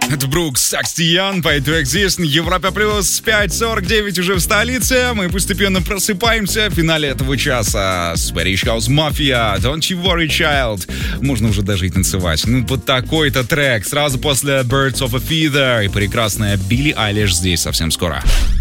Это Брукс Сакстиян, Pay to Exist, Европа Плюс, 5:49 уже в столице. Мы постепенно просыпаемся в финале этого часа. Swedish House Mafia, Don't You Worry Child. Можно уже даже и танцевать. Под такой-то трек. Сразу после Birds of a Feather и прекрасная Билли Айлиш здесь совсем скоро.